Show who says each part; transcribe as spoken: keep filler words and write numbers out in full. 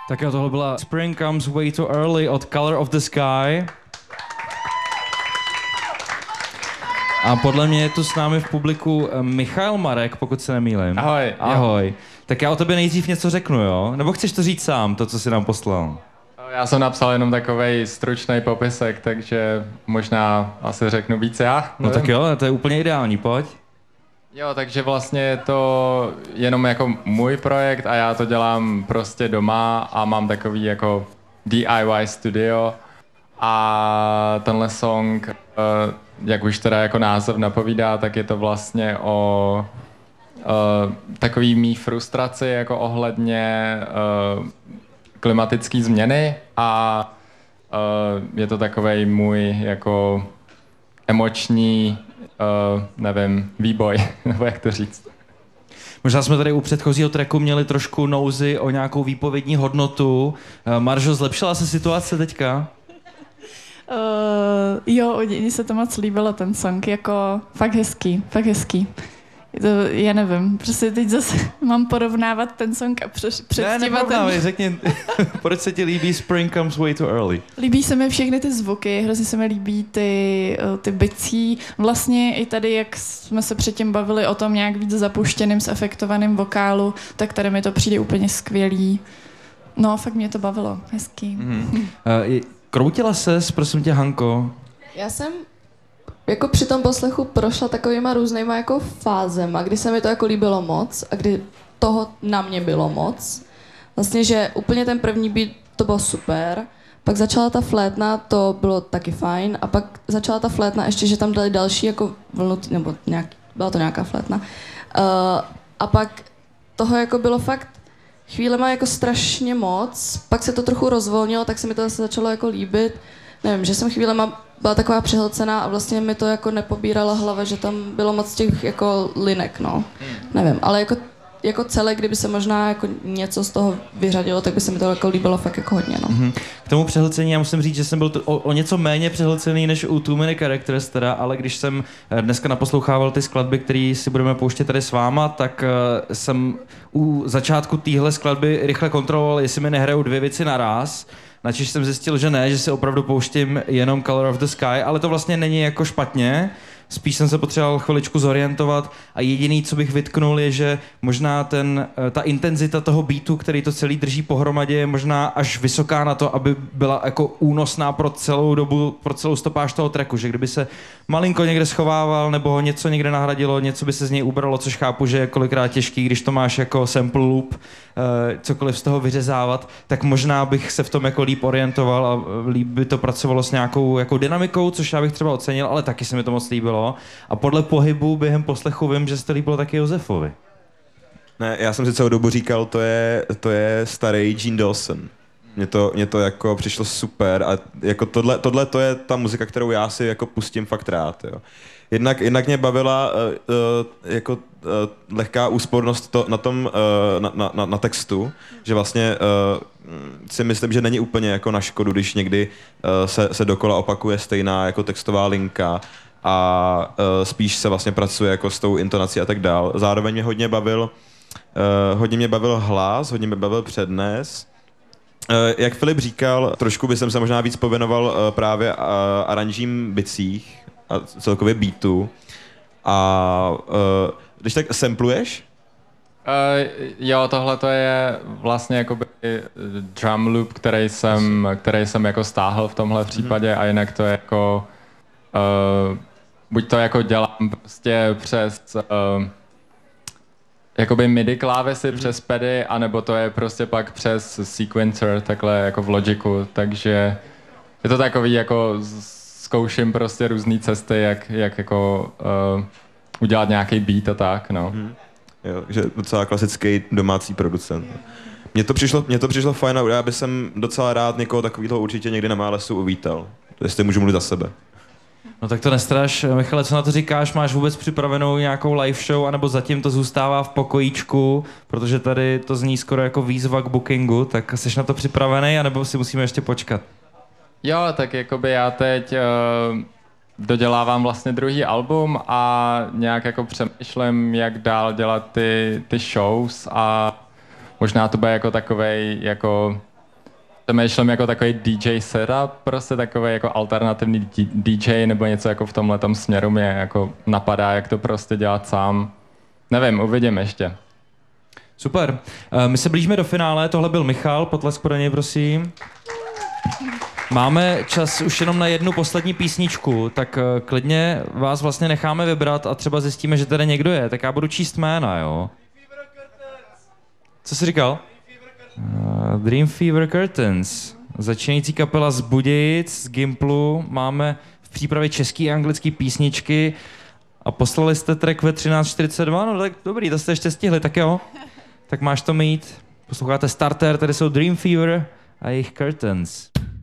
Speaker 1: Tak jo, tohle byla Spring Comes Way Too Early od Color of the Sky. A podle mě je tu s námi v publiku Michal Marek, pokud se nemýlím.
Speaker 2: Ahoj.
Speaker 1: Ahoj. Jo. Tak já o tobě nejdřív něco řeknu, jo? Nebo chceš to říct sám, to, co jsi nám poslal?
Speaker 2: Já jsem napsal jenom takovej stručný popisek, takže možná asi řeknu víc já.
Speaker 1: No tak jo, to je úplně ideální, pojď.
Speaker 2: Jo, takže vlastně je to jenom jako můj projekt a já to dělám prostě doma a mám takový jako D I Y studio a tenhle song, jak už teda jako název napovídá, tak je to vlastně o uh, takový mý frustraci jako ohledně uh, klimatické změny a uh, je to takovej můj jako emoční, uh, nevím, výboj, nebo jak to říct.
Speaker 1: Možná jsme tady u předchozího tracku měli trošku nouzy o nějakou výpovědní hodnotu. Uh, Maržo, zlepšila se situace teďka?
Speaker 3: Uh, jo, mně se to moc líbilo, ten song, jako fakt hezký, fakt hezký. To, já nevím, prostě teď zase mám porovnávat ten song a přes, předstívat.
Speaker 1: Ne, neporovnávej, ten... řekni, proč se ti líbí Spring Comes Way Too Early?
Speaker 3: Líbí se mi všechny ty zvuky, hrozně se mi líbí ty, ty bicí. Vlastně i tady, jak jsme se předtím bavili o tom nějak víc zapuštěným, zefektovaným vokálu, tak tady mi to přijde úplně skvělý. No, fakt mě to bavilo, hezký.
Speaker 1: Mm-hmm. uh, kroutila ses, prosím tě, Hanko?
Speaker 4: Já jsem jako při tom poslechu prošla takovýma různýma jako fázema, kdy se mi to jako líbilo moc a kdy toho na mě bylo moc. Vlastně, že úplně ten první beat to bylo super, pak začala ta flétna, to bylo taky fajn a pak začala ta flétna ještě, že tam dali další jako vlnu, nebo nějak, byla to nějaká flétna. Uh, a pak toho jako bylo fakt chvílema jako strašně moc, pak se to trochu rozvolnilo, tak se mi to zase začalo jako líbit. Nevím, že jsem chvílema byla taková přehlcená a vlastně mi to jako nepobírala hlava, že tam bylo moc těch jako linek, no. Nevím, ale jako, jako celé, kdyby se možná jako něco z toho vyřadilo, tak by se mi to jako líbilo fakt jako hodně, no.
Speaker 1: Mm-hmm. K tomu přehlcení já musím říct, že jsem byl to, o, o něco méně přehlcený než u Too Many Characters teda, ale když jsem dneska naposlouchával ty skladby, které si budeme pouštět tady s váma, tak uh, jsem u začátku téhle skladby rychle kontroloval, jestli mi nehrajou dvě věci naraz. Načež jsem zjistil, že ne, že si opravdu pouštím jenom Color of the Sky, ale to vlastně není jako špatně. Spíš jsem se potřeboval chviličku zorientovat a jediný, co bych vytknul, je, že možná ten, ta intenzita toho beatu, který to celý drží pohromadě, je možná až vysoká na to, aby byla jako únosná pro celou dobu, pro celou stopáž toho tracku, že kdyby se malinko někde schovával nebo ho něco někde nahradilo, něco by se z něj ubralo, což chápu, že je kolikrát těžký, když to máš jako sample loop, cokoliv z toho vyřezávat, tak možná bych se v tom jako líp orientoval a líp by to pracovalo s nějakou jako dynamikou, což já bych třeba ocenil, ale taky se mi to moc líbilo. A podle pohybu během poslechu vím, že se to líbilo taky Josefovi.
Speaker 5: Ne, já jsem si celou dobu říkal, to je, to je starý Gene Dawson. Mně to, mně to jako přišlo super a jako tohle, tohle to je ta muzika, kterou já si jako pustím fakt rád, jo. Jednak, jednak mě bavila uh, uh, jako uh, lehká úspornost to, na tom, uh, na, na, na, na textu, že vlastně uh, si myslím, že není úplně jako na škodu, když někdy uh, se, se dokola opakuje stejná jako textová linka a uh, spíš se vlastně pracuje jako s tou intonací a tak dál. Zároveň mě hodně bavil, uh, hodně mě bavil hlas, hodně mě bavil přednes. Uh, jak Filip říkal, trošku bych se možná víc pověnoval uh, právě uh, aranžím bicích a celkově beatu. A uh, když tak sampluješ?
Speaker 2: Uh, jo, tohle to je vlastně jakoby drum loop, který jsem, který jsem jako stáhl v tomhle případě a jinak to je jako uh, buď to jako dělám prostě přes uh, jakoby midi klávesy, přes pedy, anebo to je prostě pak přes sequencer, takhle jako v Logicu, takže je to takový jako zkouším prostě různé cesty, jak, jak jako uh, udělat nějaký beat a tak, no.
Speaker 5: Hmm. Jo, že docela klasický domácí producent. Mně to přišlo, mně to přišlo fajn a já bych jsem docela rád někoho takového určitě někdy na Málesu uvítal. To jestli můžu mluvit za sebe.
Speaker 1: No tak to nestraš. Michale, co na to říkáš? Máš vůbec připravenou nějakou live show, anebo zatím to zůstává v pokojíčku, protože tady to zní skoro jako výzva k bookingu, tak jsi na to připravený, anebo si musíme ještě počkat?
Speaker 2: Jo, tak jakoby já teď uh, dodělávám vlastně druhý album a nějak jako přemýšlím, jak dál dělat ty, ty shows a možná to bude jako takovej jako přemýšlím jako takový D J setup, prostě takový jako alternativní D J nebo něco jako v tomhletom směru mě jako napadá, jak to prostě dělat sám. Nevím, uvidím ještě.
Speaker 1: Super. Uh, my se blížíme do finále, tohle byl Michal, potlesk pro něj, prosím. Máme čas už jenom na jednu poslední písničku, tak uh, klidně vás vlastně necháme vybrat a třeba zjistíme, že tady někdo je, tak já budu číst jména, jo? Co jsi říkal? Uh, Dream Fever Curtains. Začínající kapela z Budějic, z Gimplu. Máme v přípravě český a anglický písničky a poslali jste track ve třináct čtyřicet dva, no tak dobrý, to jste ještě stihli, tak jo. Tak máš to mít. Posloucháte Starter, tady jsou Dream Fever a jejich Curtains.